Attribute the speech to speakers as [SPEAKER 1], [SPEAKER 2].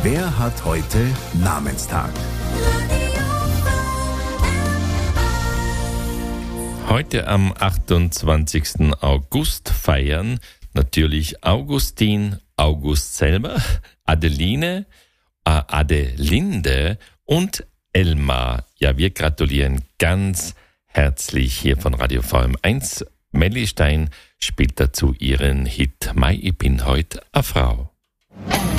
[SPEAKER 1] Wer hat heute Namenstag?
[SPEAKER 2] Heute am 28. August feiern natürlich Augustin, August selber, Adeline, Adelinde und Elmar. Ja, wir gratulieren ganz herzlich hier von Radio VM1. Melly Stein spielt dazu ihren Hit "Mai, ich bin heut a Frau".